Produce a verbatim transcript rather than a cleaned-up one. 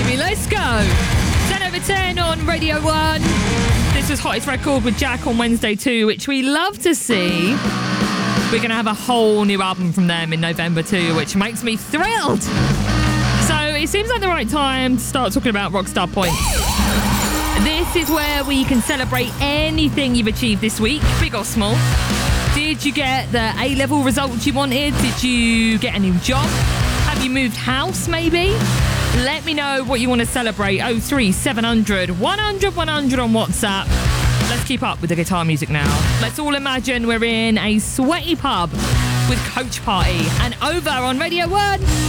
baby. Let's go. ten over ten on Radio one. This was Hottest Record with Jack on Wednesday too, which we love to see. We're going to have a whole new album from them in November too, which makes me thrilled. So it seems like the right time to start talking about Rockstar Points. This is where we can celebrate anything you've achieved this week, big or small. Did you get the A-level results you wanted? Did you get a new job? Have you moved house maybe? Let me know what you want to celebrate. oh three seven hundred one hundred one hundred on WhatsApp. Let's keep up with the guitar music now. Let's all imagine we're in a sweaty pub with Coach Party and Over on Radio one.